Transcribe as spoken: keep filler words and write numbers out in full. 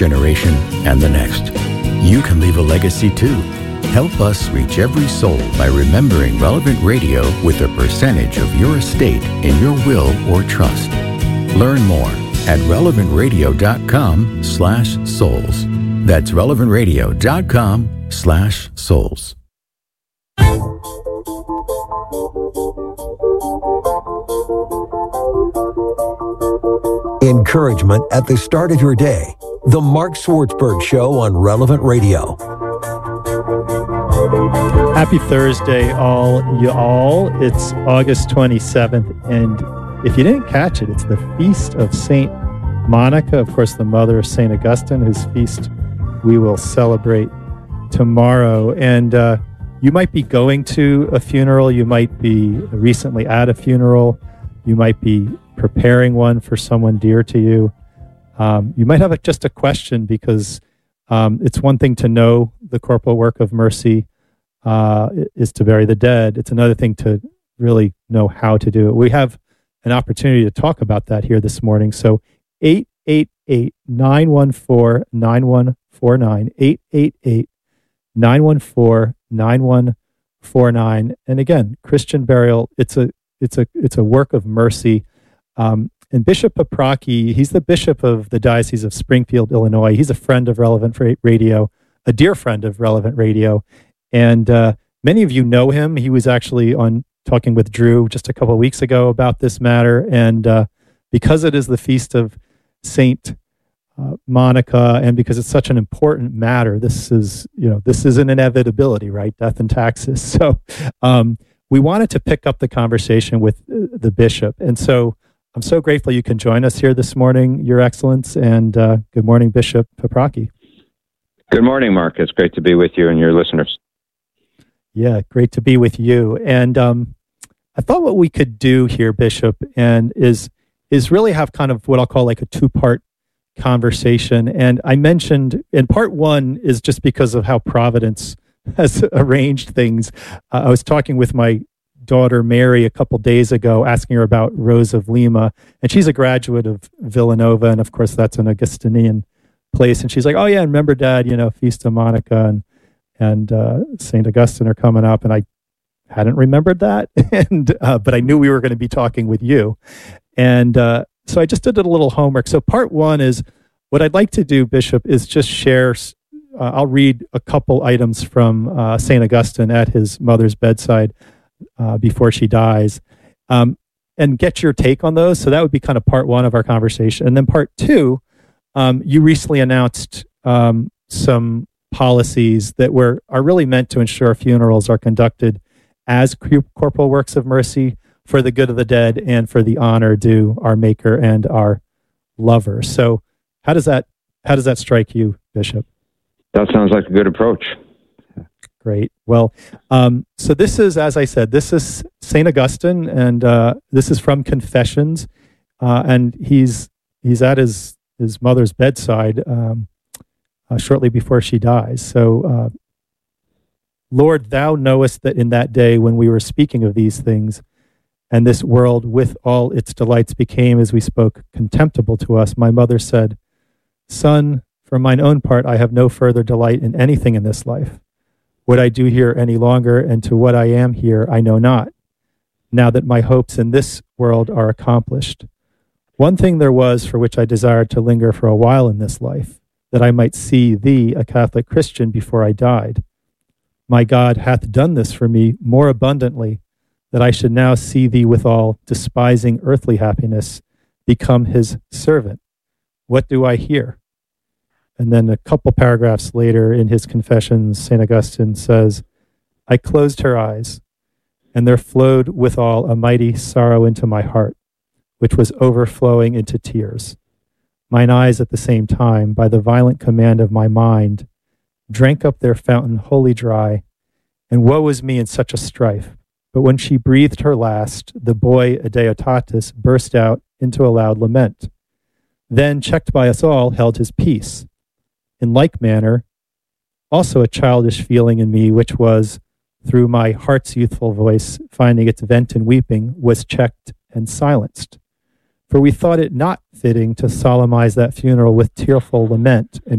generation, and the next. You can leave a legacy too. Help us reach every soul by remembering Relevant Radio with a percentage of your estate in your will or trust. Learn more at relevantradio.com slash souls. That's relevantradio.com slash souls. Encouragement at the start of your day. The Mark Swartzberg Show on Relevant Radio. Happy Thursday, all you all. It's August twenty-seventh, and if you didn't catch it, it's the feast of Saint Monica, of course, the mother of Saint Augustine, whose feast we will celebrate tomorrow. And uh, you might be going to a funeral. You might be recently at a funeral. You might be preparing one for someone dear to you. Um, you might have a, just a question, because um, it's one thing to know the corporal work of mercy uh, is to bury the dead. It's another thing to really know how to do it. We have an opportunity to talk about that here this morning. So eight eight eight, nine one four, nine one four nine, eight eight eight, nine one four, nine one four nine. And again, Christian burial, it's a it's a it's a work of mercy. Um, and Bishop Paprocki, he's the bishop of the Diocese of Springfield, Illinois. He's a friend of Relevant Radio, a dear friend of Relevant Radio. And uh, many of you know him. He was actually on talking with Drew just a couple of weeks ago about this matter. And uh, because it is the feast of Saint uh, Monica, and because it's such an important matter, this is, you know, this is an inevitability, right? Death and taxes. So um, we wanted to pick up the conversation with uh, the bishop. And so I'm so grateful you can join us here this morning, Your Excellence, and uh, good morning, Bishop Paprocki. Good morning, Mark. It's great to be with you and your listeners. Yeah, great to be with you. And um, I thought what we could do here, Bishop, and is is really have kind of what I'll call like a two-part conversation. And I mentioned, and part one is just because of how Providence has arranged things. Uh, I was talking with my daughter Mary a couple days ago, asking her about Rose of Lima, and she's a graduate of Villanova, and of course that's an Augustinian place. And she's like, "Oh yeah, remember, Dad? You know, Feast of Monica and and uh, Saint Augustine are coming up." And I hadn't remembered that, and uh, but I knew we were going to be talking with you, and uh, so I just did a little homework. So part one is what I'd like to do, Bishop, is just share. Uh, I'll read a couple items from uh, Saint Augustine at his mother's bedside Uh, before she dies, um, and get your take on those. So that would be kind of part one of our conversation. And then part two, um, you recently announced um, some policies that were are really meant to ensure funerals are conducted as corporal works of mercy for the good of the dead and for the honor due our Maker and our lover. So how does that how does that strike you, Bishop? That sounds like a good approach. Great. Well, um, so this is, as I said, this is Saint Augustine, and uh, this is from Confessions, uh, and he's he's at his his mother's bedside um, uh, shortly before she dies. So, uh, Lord, thou knowest that in that day when we were speaking of these things, and this world with all its delights became, as we spoke, contemptible to us, my mother said, "Son, for mine own part, I have no further delight in anything in this life. What I do here any longer, and to what I am here, I know not, now that my hopes in this world are accomplished. One thing there was for which I desired to linger for a while in this life, that I might see thee, a Catholic Christian, before I died. My God hath done this for me more abundantly, that I should now see thee withal, despising earthly happiness, become his servant. What do I hear?" And then a couple paragraphs later in his Confessions, Saint Augustine says, "I closed her eyes, and there flowed withal a mighty sorrow into my heart, which was overflowing into tears. Mine eyes at the same time, by the violent command of my mind, drank up their fountain wholly dry, and woe is me in such a strife. But when she breathed her last, the boy Adeodatus burst out into a loud lament. Then, checked by us all, held his peace. In like manner, also a childish feeling in me, which was, through my heart's youthful voice, finding its vent in weeping, was checked and silenced. For we thought it not fitting to solemnize that funeral with tearful lament and